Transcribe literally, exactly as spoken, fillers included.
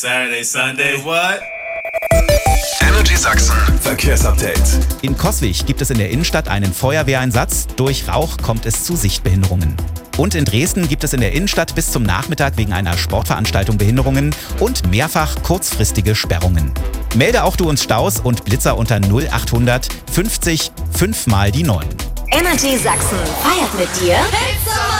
Saturday, Sunday, what? Energy Sachsen Verkehrsupdate. In Coswig gibt es in der Innenstadt einen Feuerwehreinsatz. Durch Rauch kommt es zu Sichtbehinderungen. Und in Dresden gibt es in der Innenstadt bis zum Nachmittag wegen einer Sportveranstaltung Behinderungen und mehrfach kurzfristige Sperrungen. Melde auch du uns Staus und Blitzer unter null achthundert fünfzig fünf mal die neun. Energy Sachsen feiert mit dir